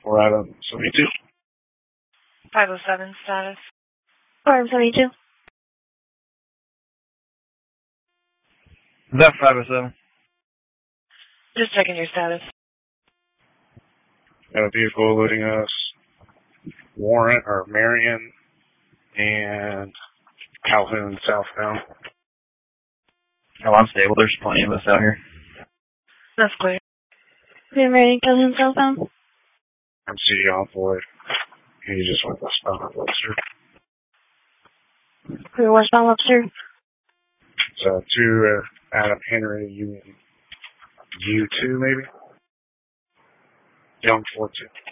We're out of 72. 507 status. 472. Is that 507? Just checking your status. Got a vehicle eluding us. Warren, or Marion, and Calhoun southbound. Oh, I'm stable. There's plenty of us out here. That's clear. Good morning, Calhoun southbound. I'm City Envoy. He just went westbound of Webster. Clear westbound Webster. So 2 Adam Henry, U2 maybe? Young 4-2.